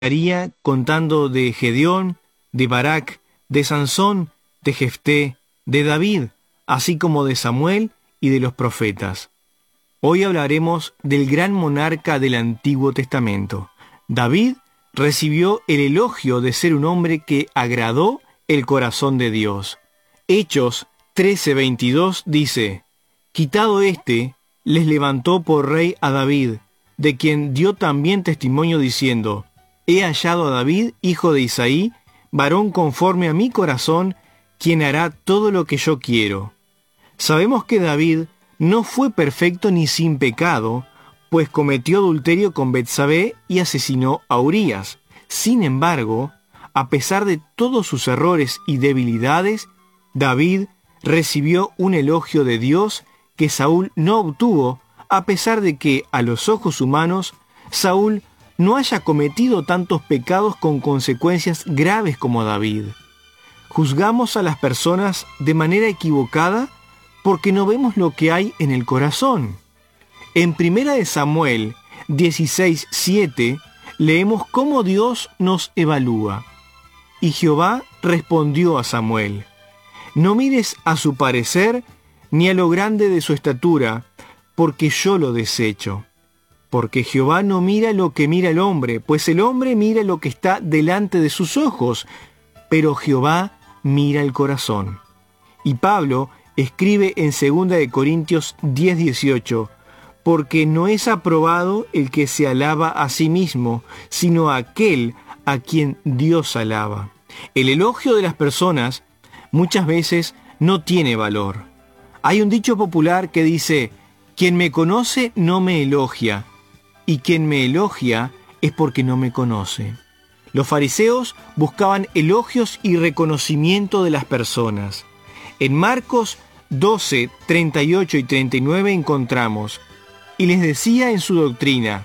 haría contando de Gedeón, de Barak, de Sansón, de Jefté, de David, así como de Samuel y de los profetas. Hoy hablaremos del gran monarca del Antiguo Testamento. David recibió el elogio de ser un hombre que agradó el corazón de Dios. Hechos 13:22 dice: Quitado éste, les levantó por rey a David, de quien dio también testimonio diciendo: He hallado a David, hijo de Isaí, varón conforme a mi corazón, quien hará todo lo que yo quiero. Sabemos que David no fue perfecto ni sin pecado, pues cometió adulterio con Betsabé y asesinó a Urías. Sin embargo, a pesar de todos sus errores y debilidades, David recibió un elogio de Dios que Saúl no obtuvo, a pesar de que, a los ojos humanos, Saúl no haya cometido tantos pecados con consecuencias graves como David. Juzgamos a las personas de manera equivocada porque no vemos lo que hay en el corazón. En 1 Samuel 16:7 leemos cómo Dios nos evalúa. Y Jehová respondió a Samuel: No mires a su parecer ni a lo grande de su estatura, porque yo lo desecho. Porque Jehová no mira lo que mira el hombre, pues el hombre mira lo que está delante de sus ojos, pero Jehová mira el corazón. Y Pablo escribe en 2 Corintios 10:18, porque no es aprobado el que se alaba a sí mismo, sino aquel a quien Dios alaba. El elogio de las personas muchas veces no tiene valor. Hay un dicho popular que dice: quien me conoce no me elogia, y quien me elogia es porque no me conoce. Los fariseos buscaban elogios y reconocimiento de las personas. En Marcos 12, 38 y 39 encontramos: Y les decía en su doctrina: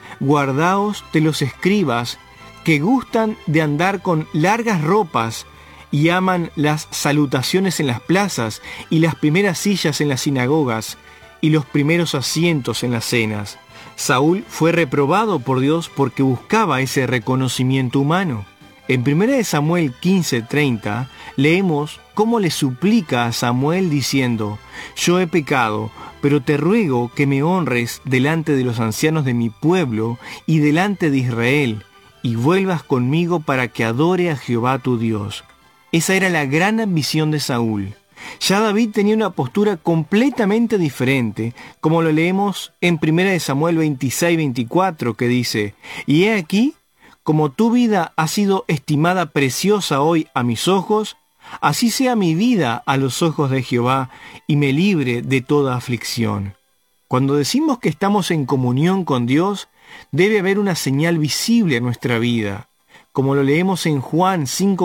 Guardaos de los escribas que gustan de andar con largas ropas y aman las salutaciones en las plazas y las primeras sillas en las sinagogas y los primeros asientos en las cenas. Saúl fue reprobado por Dios porque buscaba ese reconocimiento humano. En 1 Samuel 15:30 leemos cómo le suplica a Samuel diciendo: Yo he pecado, pero te ruego que me honres delante de los ancianos de mi pueblo y delante de Israel, y vuelvas conmigo para que adore a Jehová tu Dios. Esa era la gran ambición de Saúl. Ya David tenía una postura completamente diferente, como lo leemos en 1 Samuel 26:24, que dice: Y he aquí, como tu vida ha sido estimada preciosa hoy a mis ojos, así sea mi vida a los ojos de Jehová, y me libre de toda aflicción. Cuando decimos que estamos en comunión con Dios, debe haber una señal visible en nuestra vida. Como lo leemos en Juan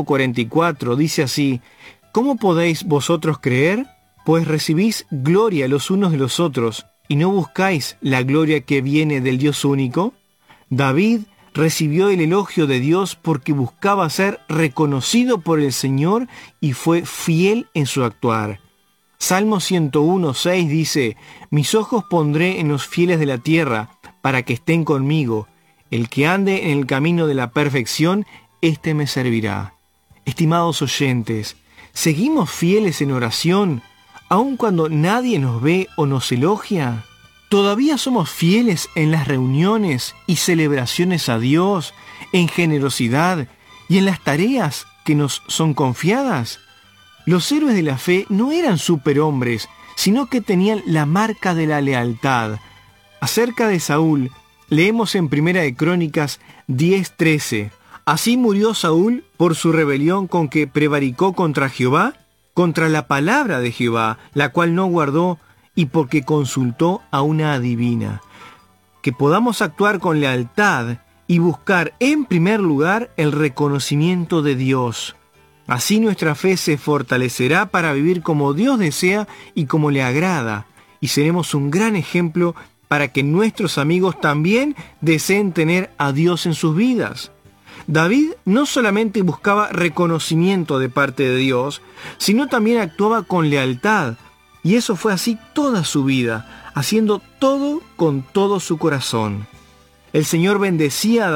5:44, dice así: ¿Cómo podéis vosotros creer? Pues recibís gloria los unos de los otros, y no buscáis la gloria que viene del Dios único. David recibió el elogio de Dios porque buscaba ser reconocido por el Señor y fue fiel en su actuar. Salmo 101:6 dice: Mis ojos pondré en los fieles de la tierra, para que estén conmigo. El que ande en el camino de la perfección, éste me servirá. Estimados oyentes, ¿seguimos fieles en oración, aun cuando nadie nos ve o nos elogia? ¿Todavía somos fieles en las reuniones y celebraciones a Dios, en generosidad y en las tareas que nos son confiadas? Los héroes de la fe no eran superhombres, sino que tenían la marca de la lealtad. Acerca de Saúl, leemos en 1 Crónicas 10:13. Así murió Saúl por su rebelión con que prevaricó contra Jehová, contra la palabra de Jehová, la cual no guardó, y porque consultó a una adivina. Que podamos actuar con lealtad y buscar en primer lugar el reconocimiento de Dios. Así nuestra fe se fortalecerá para vivir como Dios desea y como le agrada, y seremos un gran ejemplo para que nuestros amigos también deseen tener a Dios en sus vidas. David no solamente buscaba reconocimiento de parte de Dios, sino también actuaba con lealtad, y eso fue así toda su vida, haciendo todo con todo su corazón. El Señor bendecía a David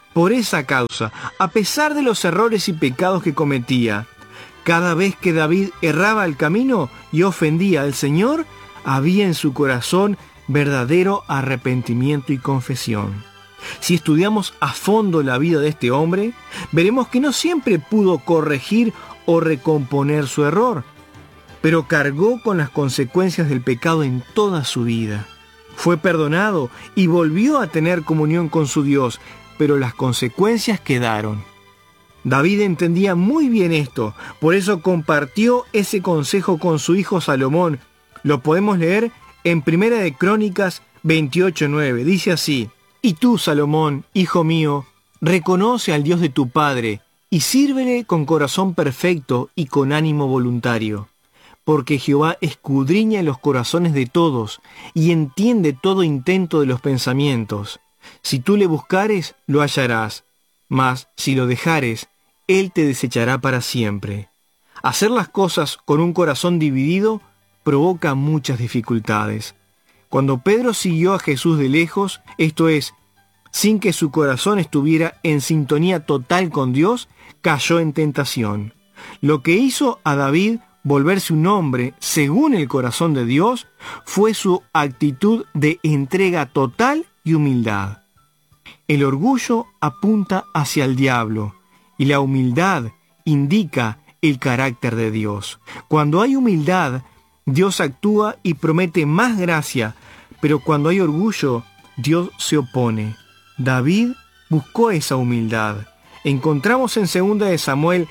Por esa causa, a pesar de los errores y pecados que cometía, cada vez que David erraba el camino y ofendía al Señor, había en su corazón verdadero arrepentimiento y confesión. Si estudiamos a fondo la vida de este hombre, veremos que no siempre pudo corregir o recomponer su error, pero cargó con las consecuencias del pecado en toda su vida. Fue perdonado y volvió a tener comunión con su Dios, pero las consecuencias quedaron. David entendía muy bien esto, por eso compartió ese consejo con su hijo Salomón. Lo podemos leer en 1 de Crónicas 28:9. Dice así: «Y tú, Salomón, hijo mío, reconoce al Dios de tu padre, y sírvele con corazón perfecto y con ánimo voluntario. Porque Jehová escudriña los corazones de todos, y entiende todo intento de los pensamientos. Si tú le buscares, lo hallarás, mas si lo dejares, él te desechará para siempre». Hacer las cosas con un corazón dividido provoca muchas dificultades. Cuando Pedro siguió a Jesús de lejos, esto es, sin que su corazón estuviera en sintonía total con Dios, cayó en tentación. Lo que hizo a David volverse un hombre según el corazón de Dios fue su actitud de entrega total y humildad. El orgullo apunta hacia el diablo y la humildad indica el carácter de Dios. Cuando hay humildad, Dios actúa y promete más gracia, pero cuando hay orgullo, Dios se opone. David buscó esa humildad. Encontramos en 2 de Samuel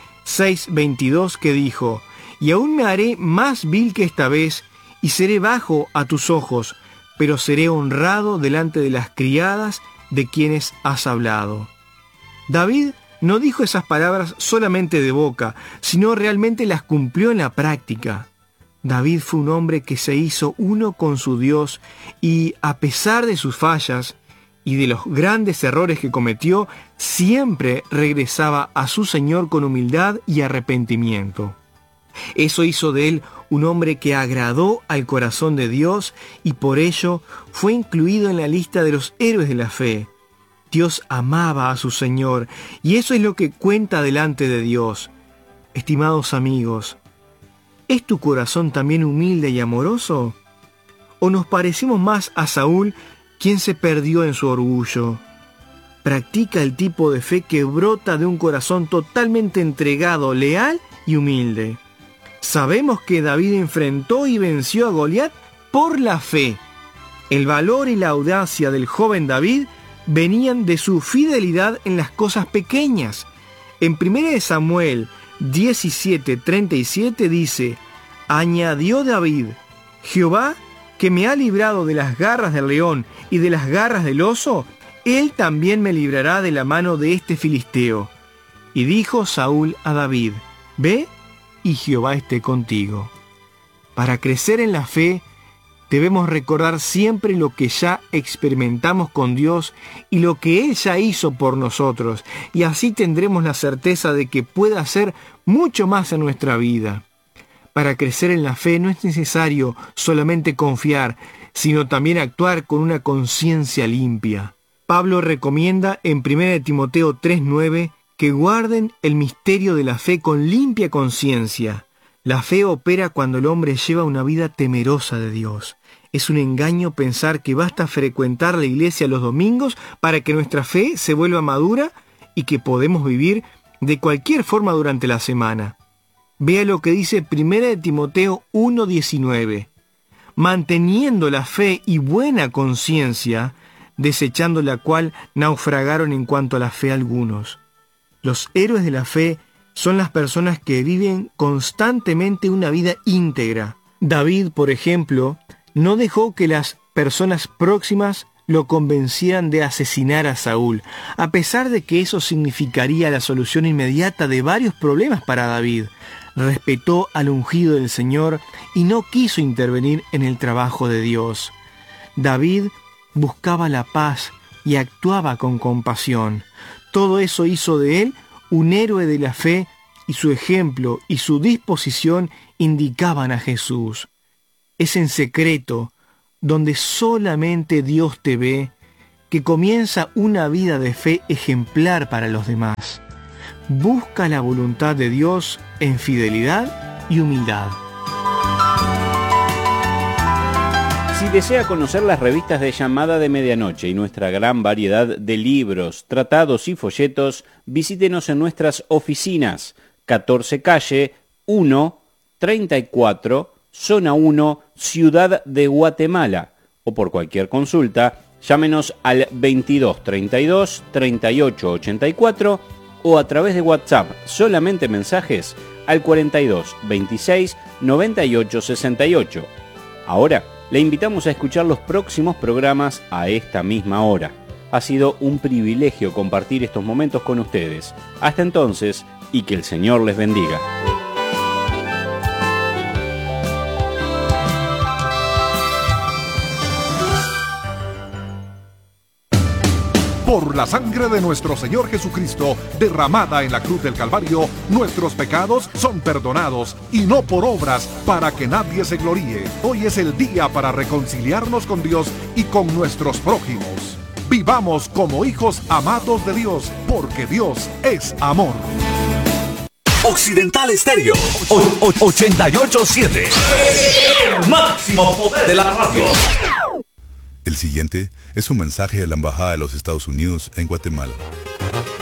6:22 que dijo: «Y aún me haré más vil que esta vez, y seré bajo a tus ojos, pero seré honrado delante de las criadas de quienes has hablado». David no dijo esas palabras solamente de boca, sino realmente las cumplió en la práctica. David fue un hombre que se hizo uno con su Dios y, a pesar de sus fallas y de los grandes errores que cometió, siempre regresaba a su Señor con humildad y arrepentimiento. Eso hizo de él un hombre que agradó al corazón de Dios y por ello fue incluido en la lista de los héroes de la fe. Dios amaba a su Señor y eso es lo que cuenta delante de Dios. Estimados amigos, ¿es tu corazón también humilde y amoroso? ¿O nos parecemos más a Saúl, quien se perdió en su orgullo? Practica el tipo de fe que brota de un corazón totalmente entregado, leal y humilde. Sabemos que David enfrentó y venció a Goliat por la fe. El valor y la audacia del joven David venían de su fidelidad en las cosas pequeñas. En 1 Samuel 17:37 dice: «Añadió David: Jehová, que me ha librado de las garras del león y de las garras del oso, él también me librará de la mano de este filisteo». Y dijo Saúl a David: «Ve, y Jehová esté contigo». Para crecer en la fe, debemos recordar siempre lo que ya experimentamos con Dios y lo que Él ya hizo por nosotros, y así tendremos la certeza de que puede hacer mucho más en nuestra vida. Para crecer en la fe no es necesario solamente confiar, sino también actuar con una conciencia limpia. Pablo recomienda en 1 Timoteo 3:9 que guarden el misterio de la fe con limpia conciencia. La fe opera cuando el hombre lleva una vida temerosa de Dios. Es un engaño pensar que basta frecuentar la iglesia los domingos para que nuestra fe se vuelva madura y que podemos vivir de cualquier forma durante la semana. Vea lo que dice 1 Timoteo 1:19. «Manteniendo la fe y buena conciencia, desechando la cual naufragaron en cuanto a la fe algunos». Los héroes de la fe son las personas que viven constantemente una vida íntegra. David, por ejemplo, no dejó que las personas próximas lo convencieran de asesinar a Saúl, a pesar de que eso significaría la solución inmediata de varios problemas para David. Respetó al ungido del Señor y no quiso intervenir en el trabajo de Dios. David buscaba la paz y actuaba con compasión. Todo eso hizo de él un héroe de la fe y su ejemplo y su disposición indicaban a Jesús. Es en secreto, donde solamente Dios te ve, que comienza una vida de fe ejemplar para los demás. Busca la voluntad de Dios en fidelidad y humildad. Si desea conocer las revistas de Llamada de Medianoche y nuestra gran variedad de libros, tratados y folletos, visítenos en nuestras oficinas, 14 Calle 1, 34, Zona 1, Ciudad de Guatemala, o por cualquier consulta, llámenos al 22 32 38 84 o a través de WhatsApp, solamente mensajes, al 42 26 98 68. Ahora, le invitamos a escuchar los próximos programas a esta misma hora. Ha sido un privilegio compartir estos momentos con ustedes. Hasta entonces, y que el Señor les bendiga. Por la sangre de nuestro Señor Jesucristo, derramada en la cruz del Calvario, nuestros pecados son perdonados, y no por obras, para que nadie se gloríe. Hoy es el día para reconciliarnos con Dios y con nuestros prójimos. Vivamos como hijos amados de Dios, porque Dios es amor. Occidental Estéreo 88.7. El máximo poder de la radio. El siguiente es un mensaje de la Embajada de los Estados Unidos en Guatemala.